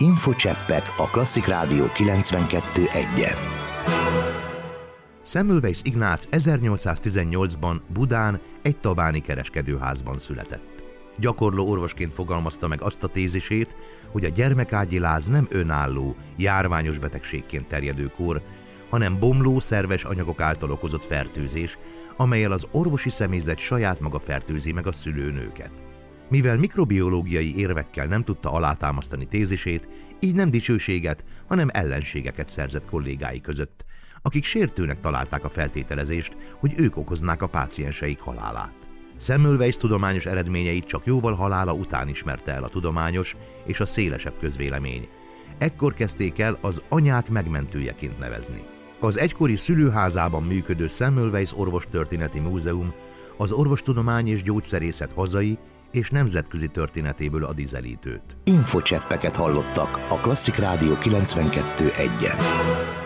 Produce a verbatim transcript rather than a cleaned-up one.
Infocseppek a Klasszik Rádió kilencvenkettő egyen. Semmelweis Ignác ezernyolcszáztizennyolcban Budán egy tabáni kereskedőházban született. Gyakorló orvosként fogalmazta meg azt a tézisét, hogy a gyermekágyi láz nem önálló, járványos betegségként terjedő kór, hanem bomló szerves anyagok által okozott fertőzés, amellyel az orvosi személyzet saját maga fertőzi meg a szülőnőket. Mivel mikrobiológiai érvekkel nem tudta alátámasztani tézisét, így nem dicsőséget, hanem ellenségeket szerzett kollégái között, akik sértőnek találták a feltételezést, hogy ők okoznák a pácienseik halálát. Semmelweis tudományos eredményeit csak jóval halála után ismerte el a tudományos és a szélesebb közvélemény. Ekkor kezdték el az anyák megmentőjeként nevezni. Az egykori szülőházában működő Semmelweis Orvostörténeti Múzeum az orvostudomány és gyógyszerészet hazai és nemzetközi történetéből ad ízelítőt. Infocseppeket hallottak a Klasszik Rádió kilencvenkettő egyen.